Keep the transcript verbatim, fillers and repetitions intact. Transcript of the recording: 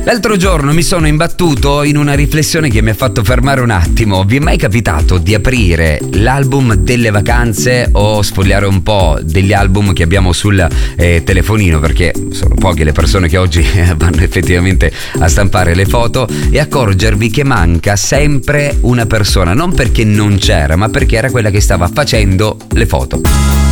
L'altro giorno mi sono imbattuto in una riflessione che mi ha fatto fermare un attimo. Vi è mai capitato di aprire l'album delle vacanze o sfogliare un po' degli album che abbiamo sul eh, telefonino, perché sono poche le persone che oggi vanno effettivamente a stampare le foto, e accorgervi che manca sempre una persona, non perché non c'era, ma perché era quella che stava facendo le foto?